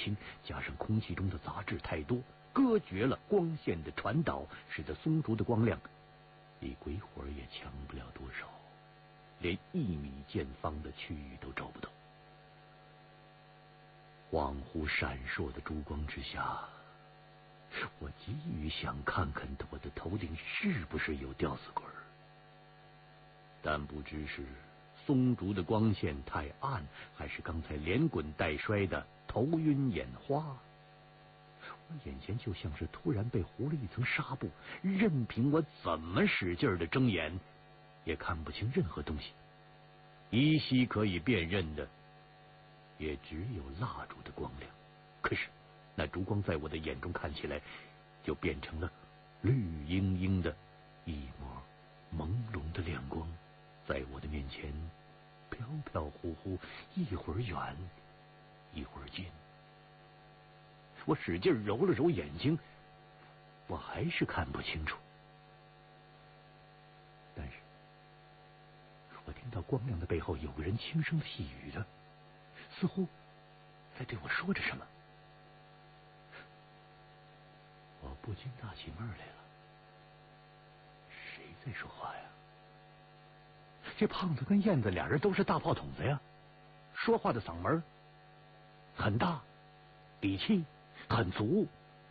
轻，加上空气中的杂质太多，隔绝了光线的传导，使得松竹的光亮比鬼火也强不了多少，连1米见方的区域都找不到。恍惚闪烁的烛光之下，我急于想看看我的头顶是不是有吊死鬼，但不知是松竹的光线太暗，还是刚才连滚带摔的头晕眼花，我眼前就像是突然被糊了一层纱布，任凭我怎么使劲的睁眼，也看不清任何东西。依稀可以辨认的也只有蜡烛的光亮，可是那烛光在我的眼中看起来就变成了绿莹莹的一抹朦胧的亮光，在我的面前飘飘忽忽，一会儿远一会儿近。我使劲揉了揉眼睛，我还是看不清楚，但是我听到光亮的背后有个人轻声细语的，似乎在对我说着什么。我不禁纳起闷来了，谁在说话呀？这胖子跟燕子俩人都是大炮筒子呀，说话的嗓门很大，底气很足。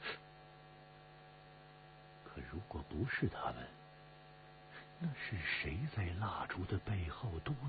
可如果不是他们，那是谁在蜡烛的背后嘟